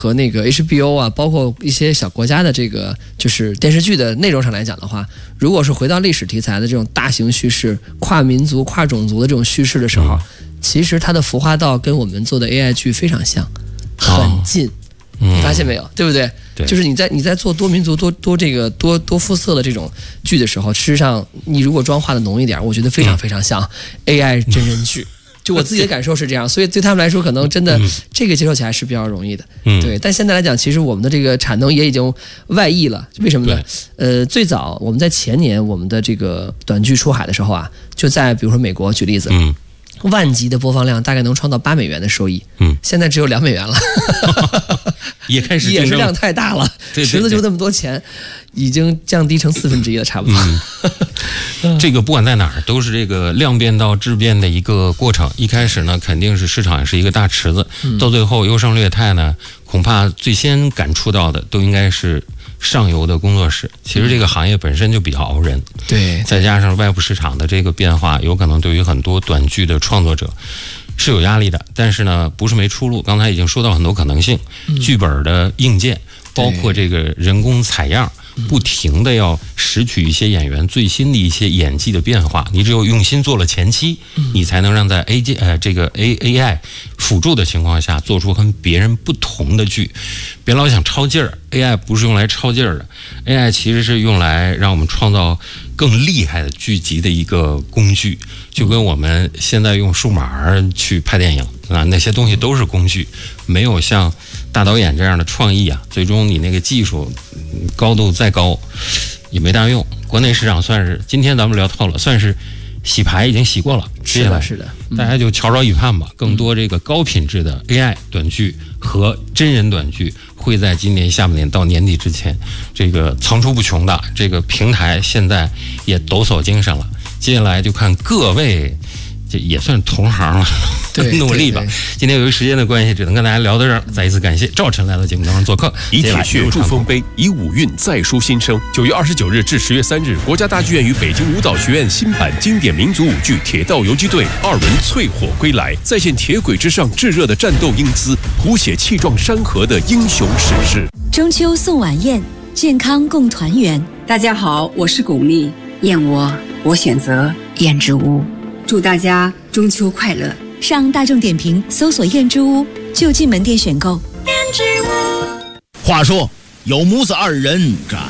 和那个 HBO 啊，包括一些小国家的这个就是电视剧的内容上来讲的话，如果是回到历史题材的这种大型叙事、跨民族、跨种族的这种叙事的时候，其实它的服化道跟我们做的 AI 剧非常像，很近。你发现没有？对不对？ 对， 就是你在做多民族、多肤色的这种剧的时候，事实上你如果妆化的浓一点，我觉得非常非常像 AI 真人剧。就我自己的感受是这样，所以对他们来说，可能真的这个接受起来是比较容易的。对。但现在来讲，其实我们的这个产能也已经外溢了。为什么呢？最早我们在前年我们的这个短剧出海的时候啊，就在比如说美国举例子，万集的播放量大概能创造$8的收益，现在只有$2了， 也开始也是量太大了，池子就那么多钱，已经降低成1/4了，差不多。 这个不管在哪儿，都是这个量变到质变的一个过程。一开始呢，肯定是市场是一个大池子，到最后优胜劣汰呢，恐怕最先感触到的都应该是上游的工作室。其实这个行业本身就比较熬人， 对， 再加上外部市场的这个变化，有可能对于很多短剧的创作者是有压力的。但是呢，不是没出路。刚才已经说到很多可能性，剧本的硬件，包括这个人工采样，不停的要拾取一些演员最新的一些演技的变化。你只有用心做了前期，你才能让在这个 AI 辅助的情况下，做出跟别人不同的剧。别老想抄劲儿 ，AI 不是用来抄劲儿的 ，AI 其实是用来让我们创造更厉害的剧集的一个工具。就跟我们现在用数码去拍电影啊，那些东西都是工具，没有像大导演这样的创意啊。最终你那个技术高度再高也没大用。国内市场算是今天咱们聊透了，算是洗牌已经洗过了。 是的，是的， 大家就瞧着一看吧。更多这个高品质的 AI 短剧和真人短剧会在今年下半年到年底之前，这个层出不穷的。这个平台现在也抖擞精神了，接下来就看各位。这也算同行了，努力吧。今天由于时间的关系，只能跟大家聊到这儿。再一次感谢赵晨来到节目当中做客。 以铁血铸丰碑，以武运再书新生。9月29日至10月3日，国家大剧院与北京舞蹈学院新版经典民族舞剧《铁道游击队》2人淬火归来，再现铁轨之上炙热的战斗英姿，谱写气壮山河的英雄史诗。 中秋送晚宴，健康共团圆。 大家好，我是巩俐，燕窝我选择燕之屋。祝大家中秋快乐！ 上大众点评搜索燕之屋，就近门店选购。 话说有母子2人